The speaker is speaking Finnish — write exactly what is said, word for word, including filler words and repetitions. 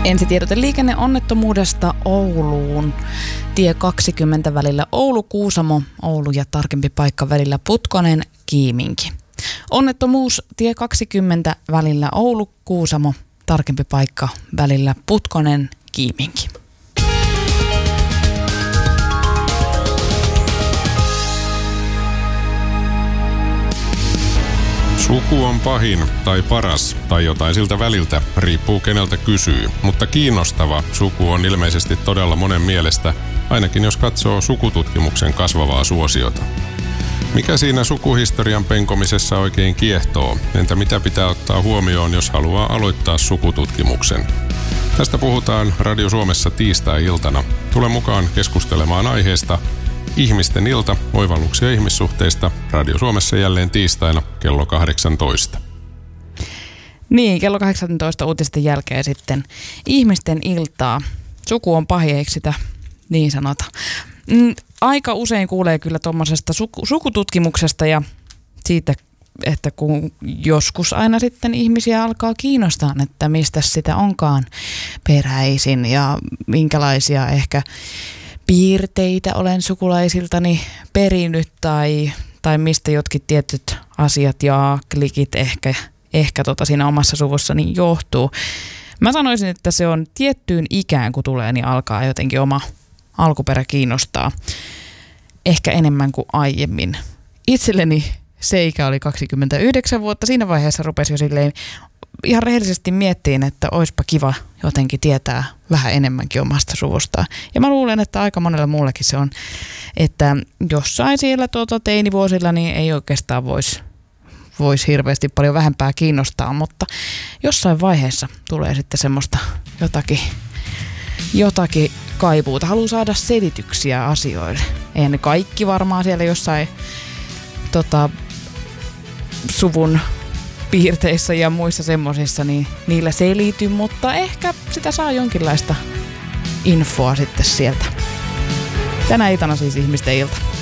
Ensitiedote liikenneonnettomuudesta Ouluun. Tie kaksikymmentä välillä Oulu-Kuusamo, Oulu ja tarkempi paikka välillä Putkonen-Kiiminki. Onnettomuus tie kaksikymmentä välillä Oulu-Kuusamo, tarkempi paikka välillä Putkonen-Kiiminki. Suku on pahin tai paras tai jotain siltä väliltä, riippuu keneltä kysyy. Mutta kiinnostava suku on ilmeisesti todella monen mielestä, ainakin jos katsoo sukututkimuksen kasvavaa suosiota. Mikä siinä sukuhistorian penkomisessa oikein kiehtoo? Entä mitä pitää ottaa huomioon, jos haluaa aloittaa sukututkimuksen? Tästä puhutaan Radio Suomessa tiistai-iltana. Tule mukaan keskustelemaan aiheesta. Ihmisten ilta, oivalluksia ihmissuhteista, Radio Suomessa jälleen tiistaina kello kahdeksantoista. Niin, kello kahdeksantoista uutisten jälkeen sitten ihmisten iltaa. Suku on pahin, eikö sitä niin sanota? Aika usein kuulee kyllä tuommoisesta suku, sukututkimuksesta ja siitä, että kun joskus aina sitten ihmisiä alkaa kiinnostaa, että mistä sitä onkaan peräisin ja minkälaisia ehkä piirteitä olen sukulaisiltani perinyt tai, tai mistä jotkin tietyt asiat ja klikit ehkä, ehkä tota siinä omassa suvussani johtuu. Mä sanoisin, että se on tiettyyn ikään, kun tulee, niin alkaa jotenkin oma alkuperä kiinnostaa ehkä enemmän kuin aiemmin. Itselleni se ikä oli kaksikymmentäyhdeksän vuotta. Siinä vaiheessa rupesi jo silleen ihan rehellisesti miettiin, että oispa kiva jotenkin tietää vähän enemmänkin omasta suvustaan. Ja mä luulen, että aika monella muullekin se on, että jossain siellä tuota teinivuosilla niin ei oikeastaan voisi vois hirveästi paljon vähempää kiinnostaa, mutta jossain vaiheessa tulee sitten semmoista jotakin, jotakin kaipuuta. Haluaa saada selityksiä asioille. Eihän ne kaikki varmaan siellä jossain tota, suvun piirteissä ja muissa semmosissa, niin niillä selity, mutta ehkä sitä saa jonkinlaista infoa sitten sieltä. Tänä iltana siis ihmisten ilta.